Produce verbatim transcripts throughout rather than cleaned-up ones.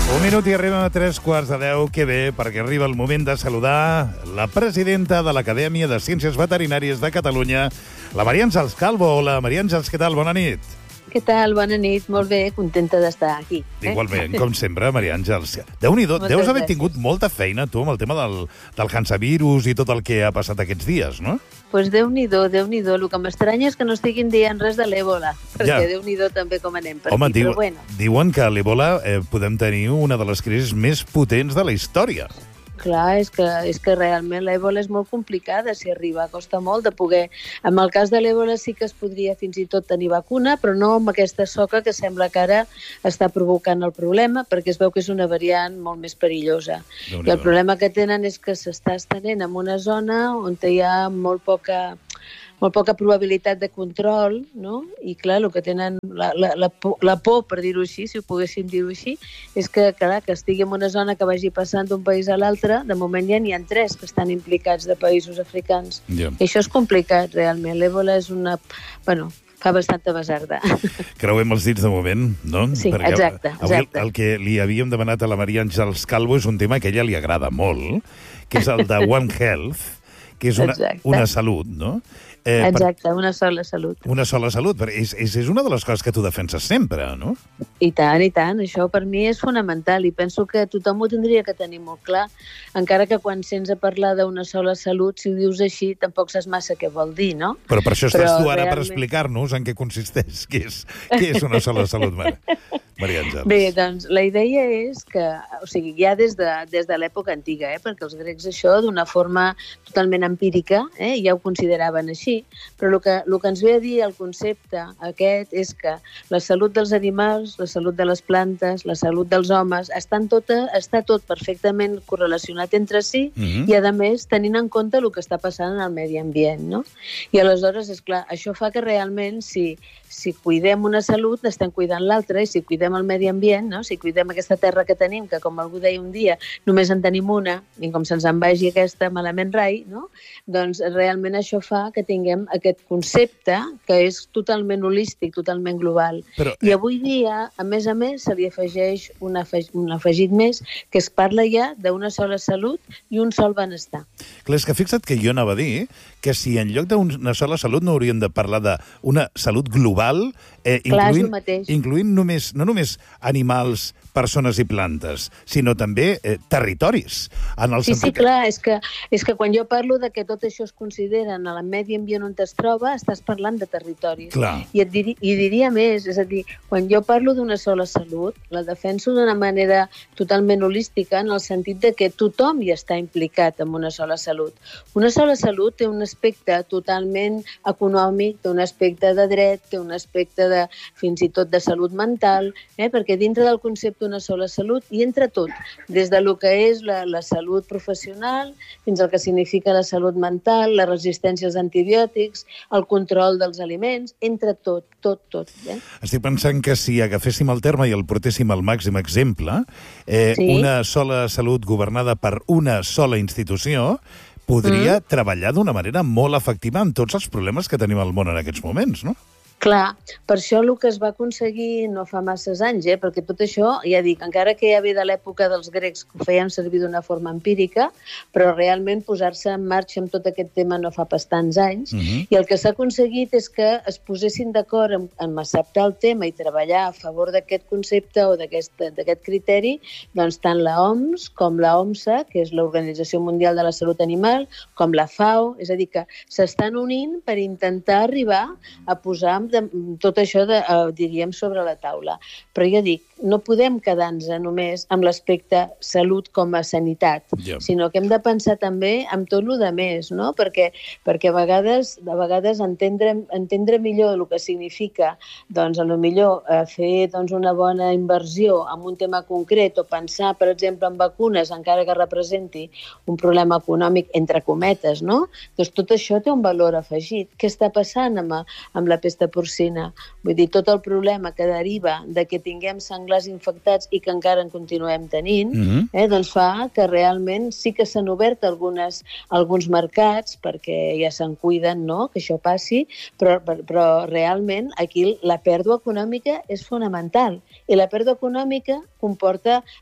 Un minut i arribem a tres quarts de deu. Que bé, perquè arriba el moment de saludar la presidenta de l'Acadèmia de Ciències Veterinàries de Catalunya, la Maria Àngels Calvo. Hola, Maria Àngels, què tal? Bona nit. Què tal? Bona nit. Molt bé, contenta d'estar aquí. Eh? Igualment, com sempre, Maria Àngels. Déu-n'hi-do, deus haver tingut molta feina, tu, amb el tema del, del hansavirus i tot el que ha passat aquests dies, no? Doncs pues Déu-n'hi-do, Déu-n'hi-do. El que m'estranya és que no estiguin dient res de l'èbola, perquè Ja. Déu-n'hi-do també com anem per Home, aquí, diu, però bueno. diuen que a l'èbola eh, podem tenir una de les crisis més potents de la història. Clar, és que, és que realment l'èbola és molt complicada si arriba, costa molt de poder... En el cas de l'èbola sí que es podria fins i tot tenir vacuna, però no amb aquesta soca que sembla que ara està provocant el problema, perquè es veu que és una variant molt més perillosa. I el problema que tenen és que s'està estenent en una zona on hi ha molt poca... molt poca probabilitat de control, no? I clar, el que tenen la, la, la, por, la por, per dir-ho així, si ho poguéssim dir-ho així, és que, clar, que estigui en una zona que vagi passant d'un país a l'altre. De moment ja n'hi ha tres que estan implicats de països africans. Yeah. I això és complicat, realment. L'èbola és una... Bueno, fa bastanta basarda. Creuem els dits de moment, no? Sí, Perquè exacte, avui exacte. El que li havíem demanat a la Maria Àngels Calvo és un tema que a ella li agrada molt, que és el de One Health, que és una, una salut, no? Eh, Exacte, per... una sola salut. Una sola salut, però és, és, és una de les coses que tu defenses sempre, no? I tant, i tant. Això per mi és fonamental i penso que tothom ho tindria que tenir molt clar, encara que quan sents a parlar d'una sola salut, si ho dius així, tampoc saps massa què vol dir, no? Però per això estàs però tu ara realment... per explicar-nos en què consisteix, què és, què és una sola salut, Maria, Maria Àngels. Bé, doncs la idea és que, o sigui, ja des de, des de l'època antiga, eh, perquè els grecs això d'una forma totalment empírica, eh, ja ho consideraven així, però el que, el que ens ve a dir el concepte aquest és que la salut dels animals, la salut de les plantes, la salut dels homes, estan tota, està tot perfectament correlacionat entre si mm-hmm. i, a més, tenint en compte el que està passant en el medi ambient, no? I aleshores, és clar, això fa que realment, si, si cuidem una salut, estem cuidant l'altra, i si cuidem el medi ambient, no? Si cuidem aquesta terra que tenim, que com algú deia un dia, només en tenim una, i com se'ns en vagi aquesta malament rai, no? Doncs realment això fa que tinguem aquest concepte que és totalment holístic, totalment global. Però, I avui dia, a més a més, se li afegeix un, afeg un afegit més, que es parla ja d'una sola salut i un sol benestar. Clar, és que fixa't que jo anava a dir que si en lloc d'una sola salut no hauríem de parlar d'una salut global, eh, Clar, incloent, incloent només, no només animals, persones i plantes, sinó també eh, territoris. En el sí, sentit sí, clar, és que, és que quan jo parlo de que tot això es considera en el medi ambient on es troba, estàs parlant de territoris. Clar. I, et diri, I diria més, és a dir, quan jo parlo d'una sola salut, la defenso d'una manera totalment holística, en el sentit de que tothom hi està implicat en una sola salut. Una sola salut té un aspecte totalment econòmic, té un aspecte de dret, té un aspecte de, fins i tot de salut mental, eh? Perquè dintre del concepte d'una sola salut hi entra tot, des de lo que és la, la salut professional fins al que significa la salut mental, la resistència als antibiòtics, el control dels aliments, entra tot, tot, tot. Eh? Estic pensant que si agaféssim el terme i el portéssim al màxim exemple, eh, sí. una sola salut governada per una sola institució podria mm. treballar d'una manera molt efectiva en tots els problemes que tenim al món en aquests moments, no? Clar, per això el que es va aconseguir no fa masses anys, eh? Perquè tot això, ja dic, encara que ja ve de l'època dels grecs que ho feien servir d'una forma empírica, però realment posar-se en marxa amb tot aquest tema no fa pas tants anys, uh-huh. i el que s'ha aconseguit és que es posessin d'acord en, en acceptar el tema i treballar a favor d'aquest concepte o d'aquest criteri, doncs tant la O M S com la OMSA, que és l'Organització Mundial de la Salut Animal, com la FAO, és a dir, que s'estan unint per intentar arribar a posar de, tot això, de, eh, diríem, sobre la taula. Però jo dic, no podem quedar-nos només amb l'aspecte salut com a sanitat, yeah. sinó que hem de pensar també amb tot el de més, no? Perquè, perquè a vegades, a vegades entendre, entendre millor el que significa, doncs, a lo millor eh, fer doncs, una bona inversió en un tema concret o pensar, per exemple, en vacunes, encara que representi un problema econòmic, entre cometes, no? Doncs tot això té un valor afegit. Què està passant amb, amb la pesta porcina? Vull dir, tot el problema que deriva de que tinguem senglars infectats i que encara en continuem tenint, mm-hmm. eh, doncs fa que realment sí que s'han obert algunes, alguns mercats perquè ja se'n cuiden, no?, que això passi, però, però realment aquí la pèrdua econòmica és fonamental. I la pèrdua econòmica comporta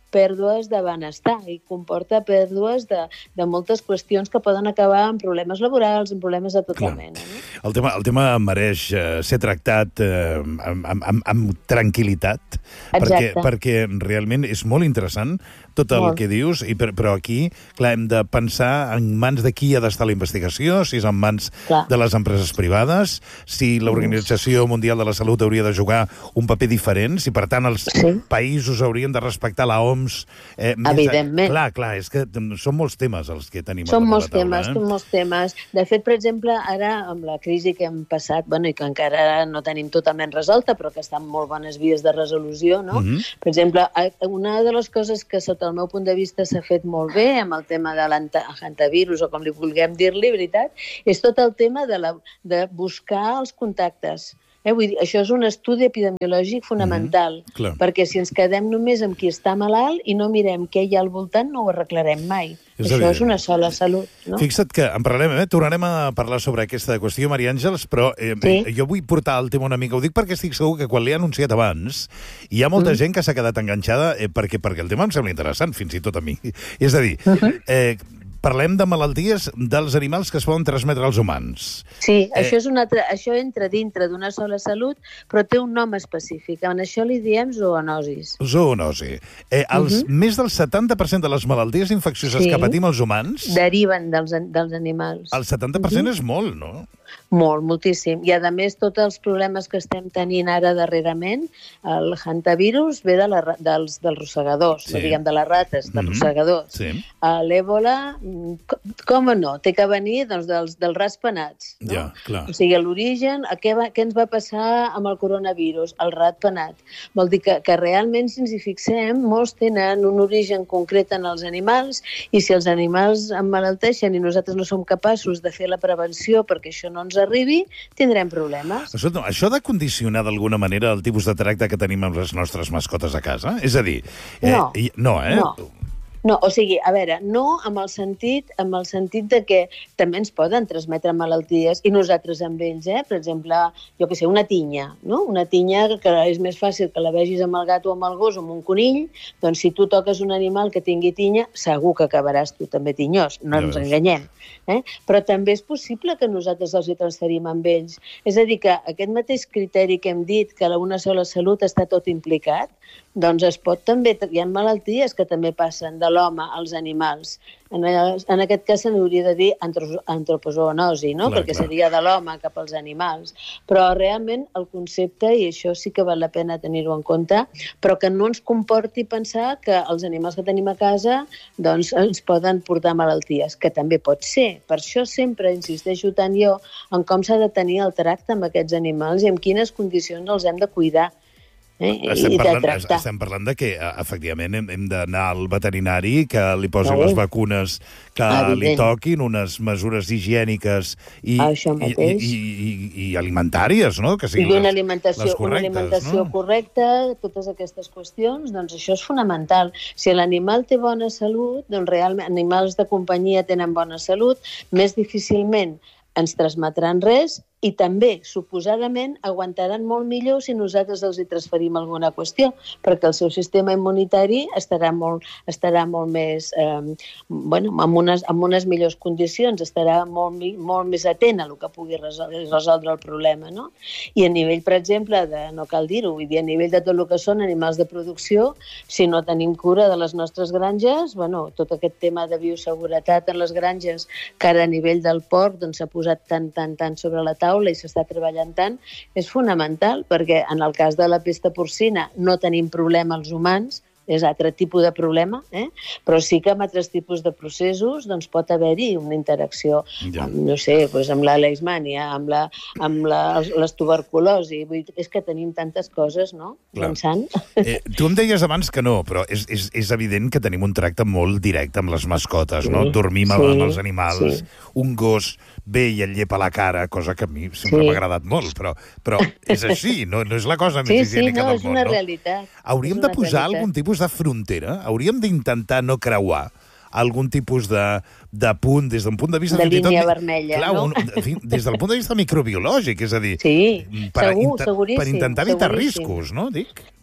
pèrdues de benestar i comporta pèrdues de, de moltes qüestions que poden acabar en problemes laborals, en problemes de tota mena. No? El tema, el tema mereix uh, ser tractat uh, amb, amb, amb tranquil·litat, perquè, perquè realment és molt interessant tot el molt. que dius, i per, però aquí, clar, hem de pensar en mans de qui ha d'estar la investigació, si és en mans clar. de les empreses privades, si l'Organització Mundial de la Salut hauria de jugar un paper diferent, si per tant els sí. països haurien de respectar la O M S. Eh, Evidentment. A... Clar, clar, és que són molts temes els que tenim són a molts la taula. Temes, eh? Són molts temes. De fet, per exemple, ara, amb la crisi que hem passat, bueno, i que encara no tenim totalment resolta, però que està en molt bones vies de resolució, no? Mm-hmm. Per exemple, una de les coses que, sota el meu punt de vista, s'ha fet molt bé amb el tema de l'hantavirus, o com li vulguem dir-li, veritat, és tot el tema de, la, de buscar els contactes. Eh, vull dir, això és un estudi epidemiològic fonamental, mm-hmm. perquè si ens quedem només amb qui està malalt i no mirem què hi ha al voltant, no ho arreglarem mai. És això evident. És una sola salut, no? Fixa't que en parlarem, eh? Tornarem a parlar sobre aquesta qüestió, Maria Àngels, però eh, sí? jo vull portar el tema una mica. Ho dic perquè estic segur que quan l'he anunciat abans hi ha molta mm. gent que s'ha quedat enganxada eh, perquè, perquè el tema em sembla interessant, fins i tot a mi. És a dir, uh-huh. eh, parlem de malalties dels animals que es poden transmetre als humans. Sí, eh... això, és una altra, això entra dintre d'una sola salut, però té un nom específic. En això li diem zoonosis. Zoonosi. Eh, els, uh-huh. Més del setanta per cent de les malalties infeccioses sí. que patim els humans... deriven dels, dels animals. El setanta per cent uh-huh. és molt, no? Molt, moltíssim. I, a més, tots els problemes que estem tenint ara darrerament, el hantavirus ve de la, dels, dels rosegadors, sí. no diguem de les rates, dels mm-hmm. rosegadors. Sí. L'èbola, com no, té que venir doncs, dels, dels ratpenats. No? Ja, clar. O sigui, l'origen, què, va, què ens va passar amb el coronavirus? El ratpenat. Vol dir que, que realment, si ens hi fixem, molts tenen un origen concret en els animals, i si els animals emmalalteixen i nosaltres no som capaços de fer la prevenció perquè això no ens arribi, tindrem problemes. Això, això ha de condicionar d'alguna manera el tipus de tracte que tenim amb les nostres mascotes a casa? És a dir... Eh, no, no, eh? no. No, o sigui, a veure, no amb el sentit amb el sentit de que també ens poden transmetre malalties i nosaltres amb ells, eh? Per exemple, jo què sé, una tinya, no? Una tinya que és més fàcil que la vegis amb el gat o amb el gos o amb un conill, doncs si tu toques un animal que tingui tinya, segur que acabaràs tu també tinyós, no ens enganyem. Eh? Però també és possible que nosaltres els hi transferim amb ells. És a dir, que aquest mateix criteri que hem dit, que una sola salut està tot implicat, doncs es pot també... Hi ha malalties que també passen de l'home als animals. En, en aquest cas se n'hauria de dir antropozoonosi, no? Clar, perquè clar. Seria de l'home cap als animals. Però realment el concepte, i això sí que val la pena tenir-ho en compte, però que no ens comporti pensar que els animals que tenim a casa doncs, ens poden portar malalties, que també pot ser. Per això sempre insisteixo tant jo en com s'ha de tenir el tracte amb aquests animals i en quines condicions els hem de cuidar. Eh? Estem, parlant, estem parlant de que efectivament hem, hem d'anar al veterinari, que li posi no. les vacunes que Evident. li toquin, unes mesures higièniques i, i, i, i, i alimentàries, no? Que siguin I una alimentació, les correctes, una alimentació no? correcta, totes aquestes qüestions, doncs això és fonamental. Si l'animal té bona salut, doncs realment animals de companyia tenen bona salut, més difícilment ens transmetran res i també, suposadament, aguantaran molt millor si nosaltres els hi transferim alguna qüestió, perquè el seu sistema immunitari estarà molt, estarà molt més, eh, bueno, amb unes, amb unes millors condicions, estarà molt, molt més atent a el que pugui resoldre, resoldre el problema, no? I a nivell, per exemple, de, no cal dir-ho, vull dir, a nivell de tot el que són animals de producció, si no tenim cura de les nostres granges, bueno, tot aquest tema de bioseguretat en les granges, que ara a nivell del porc doncs, s'ha posat tant, tant, tant sobre la taula, i s'està treballant tant, és fonamental, perquè en el cas de la pesta porcina no tenim problema els humans, és altre tipus de problema, eh? Però sí que amb altres tipus de processos doncs pot haver-hi una interacció, ja. amb, no sé, doncs amb la leishmania, amb, la, amb la, les tuberculosi, vull dir, és que tenim tantes coses, no? Pensant. Eh, tu em deies abans que no, però és, és, és evident que tenim un tracte molt directe amb les mascotes, sí, no? Dormim sí, amb els animals, sí. Un gos ve i et llepa la cara, cosa que a mi sempre sí. m'ha agradat molt, però, però és així, no, no és la cosa més sí, higiènica sí, no, del món, no? Sí, sí, és una realitat. Hauríem de posar realitat. algun tipus de frontera? Hauríem d'intentar no creuar algun tipus de, de punt, des d'un punt de vista... De línia tot, vermella, clar, no? Un, fi, des del punt de vista microbiològic, és a dir... Sí, per, segur, inter, seguríssim. Per intentar evitar seguríssim. riscos, no, dic?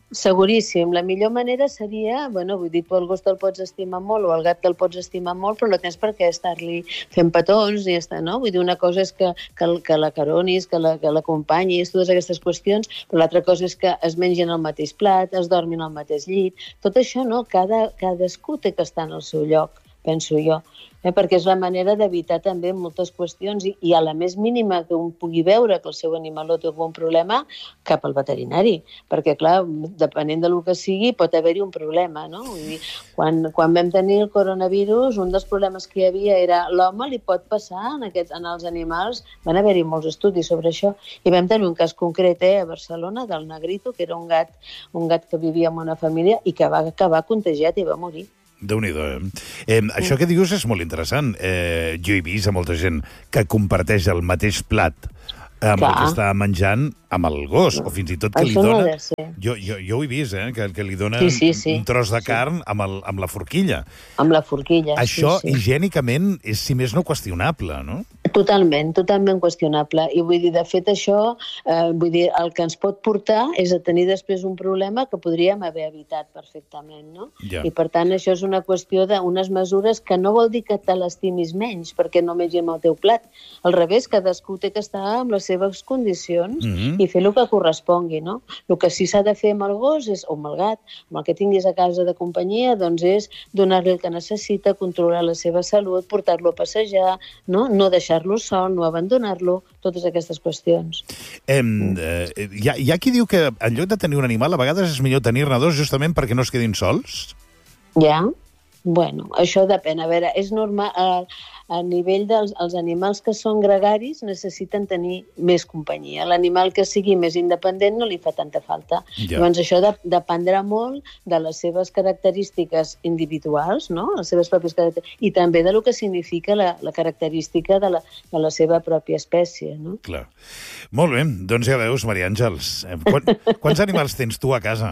Seguríssim. La millor manera seria, bueno, vull dir, tu el gos te'l pots estimar molt o el gat te'l pots estimar molt, però no tens per què estar-li fent petons ni estar, no? Vull dir, una cosa és que, que, que l'acaronis, que l'acompanyis, totes aquestes qüestions, però l'altra cosa és que es mengin al mateix plat, es dormin al mateix llit. Tot això, no? Cada, cadascú té que estar en el seu lloc, penso jo, eh? Perquè és la manera d'evitar també moltes qüestions i, i a la més mínima que un pugui veure que el seu animaló té algun problema, cap al veterinari, perquè clar, depenent del que sigui, pot haver-hi un problema, no? Vull dir, quan, quan vam tenir el coronavirus, un dels problemes que hi havia era l'home li pot passar en, aquests, en els animals, van haver-hi molts estudis sobre això, i vam tenir un cas concret eh, a Barcelona del Negrito, que era un gat, un gat que vivia en una família i que va acabar contagiat i va morir. Déu-n'hi-do, eh? eh? Això que dius és molt interessant. Eh, jo he vist a molta gent que comparteix el mateix plat amb Clar. el que està menjant amb el gos, o fins i tot que Això li dona... No jo, jo, jo ho he vist, eh? Que, que li dona sí, sí, sí. un tros de sí. carn amb, el, amb la forquilla. Amb la forquilla, Això, sí, sí. higiènicament, és, si més no, qüestionable, no? Totalment, totalment qüestionable. I vull dir, de fet, això, eh, vull dir, el que ens pot portar és a tenir després un problema que podríem haver evitat perfectament, no? Ja. I, per tant, això és una qüestió d'unes mesures que no vol dir que te l'estimis menys perquè no mengem el teu plat. Al revés, cadascú té que estar amb les seves condicions mm-hmm. i fer el que correspongui, no? El que sí s'ha de fer amb el gos, és, o amb el gat, amb el que tinguis a casa de companyia, doncs és donar-li el que necessita, controlar la seva salut, portar-lo a passejar, no? No deixar lo sol, no abandonar-lo, totes aquestes qüestions. Eh, eh, hi, ha, hi ha qui diu que en lloc de tenir un animal, a vegades és millor tenir-ne dos justament perquè no es quedin sols? Ja, bueno, això depèn. A veure, és normal, a, a nivell dels els animals que són gregaris necessiten tenir més companyia. L'animal que sigui més independent no li fa tanta falta. Ja. Llavors això de, dependrà molt de les seves característiques individuals, no? Les seves pròpies característiques, i també de lo que significa la, la característica de la, de la seva pròpia espècie, no? Clar. Molt bé, doncs ja veus, Maria Àngels, Quan, quants animals tens tu a casa?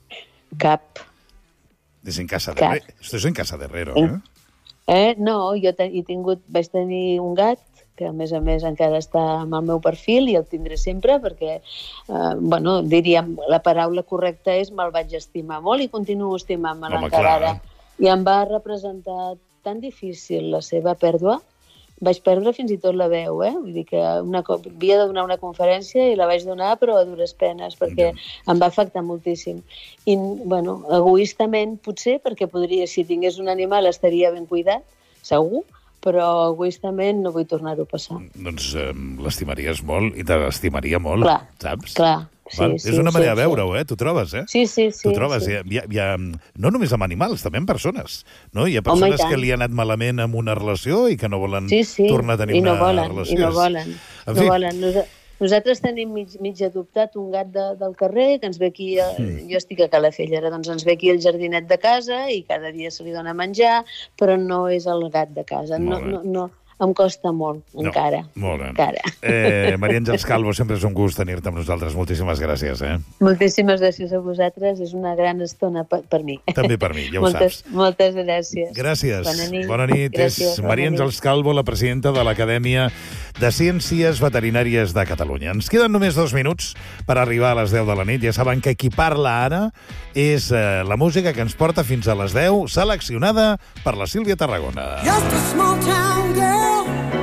Cap. És en casa de Herrero. Esto es en casa de Herrero, eh? Eh, no, jo te, he tingut, vaig tenir un gat que a més a més encara està amb el meu perfil i el tindré sempre perquè, eh, bueno, diríem, la paraula correcta és me'l vaig estimar molt i continuo estimant-me'l encara ara. I em va representar tan difícil la seva pèrdua, vaig perdre fins i tot la veu, eh? Vull dir que una cop, havia de donar una conferència i la vaig donar, però a dures penes, perquè ja. Em va afectar moltíssim. I, bueno, egoistament, potser, perquè podria, si tingués un animal, estaria ben cuidat, segur, però egoistament no vull tornar-ho a passar. Doncs eh, l'estimaries molt i te l'estimaria molt, clar, saps? Clar, sí, Val? sí. És una manera sí, de veure-ho, eh? Tu trobes, eh? Sí, sí, sí. Tu trobes, sí. Hi ha, hi ha, no només amb animals, també amb persones. No? Hi ha persones Home, que li han anat malament amb una relació i que no volen sí, sí. tornar a tenir no una volen, relació. I no volen, en no fi. volen. Nosaltres tenim mig, mig adoptat un gat de, del carrer que ens ve aquí, a, mm. jo estic a Calafell, doncs ens ve aquí al jardinet de casa i cada dia se li dona menjar, però no és el gat de casa. No, no, no, em costa molt, no, encara. Molt bé. Encara. Eh, Maria Àngels Calvo, sempre és un gust tenir-te amb nosaltres. Moltíssimes gràcies, eh? Moltíssimes gràcies a vosaltres. És una gran estona per, per mi. També per mi, ja ho moltes, saps. Moltes gràcies. Gràcies. Bona nit. Bona nit. Gràcies, és Maria Àngels Calvo, la presidenta de l'Acadèmia de Ciències Veterinàries de Catalunya. Ens queden només dos minuts per arribar a les deu de la nit. Ja saben que qui parla ara és eh, la música que ens porta fins a les deu, seleccionada per la Sílvia Tarragona. Just a small town girl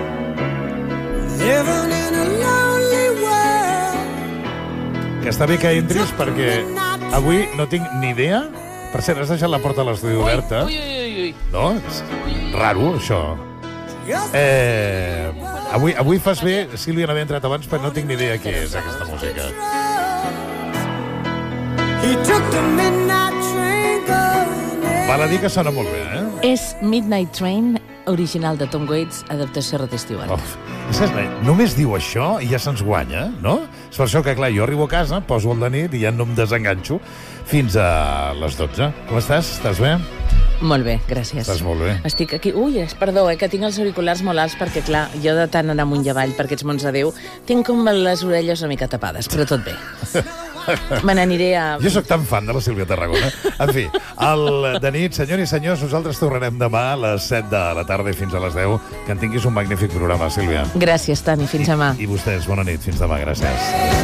living in a lonely world. Que està bé que entris perquè avui no tinc ni idea. Per cert, has deixat la porta a l'estudi oberta. Ui, ui, ui, ui. No? És raro, això. Eh, avui, avui fas bé, Sílvia n'havia entrat abans, però no tinc ni idea què és aquesta música. Val a dir que sona molt bé, eh? És Midnight Train, original de Tom Waits, adaptació Rod Stewart. Oh, és que, només diu això i ja se'ns guanya, no? És per això que, clar, jo arribo a casa, poso el de nit i ja no em desenganxo fins a les dotze. Com estàs? Estàs bé? Molt bé, gràcies. Estàs molt bé. Estic aquí... Ui, perdó, eh, que tinc els auriculars molt alts perquè, clar, jo de tant anar amunt i avall per aquests mons de Déu, tinc com les orelles una mica tapades, però tot bé. Me n'aniré a... Jo sóc tan fan de la Sílvia Tarragona. En fi, el de nit, senyors i senyors, nosaltres tornarem demà a les set de la tarda i fins a les deu. Que en tinguis un magnífic programa, Sílvia. Gràcies, Tani. Fins demà. I, I vostès, bona nit. Fins demà. Gràcies.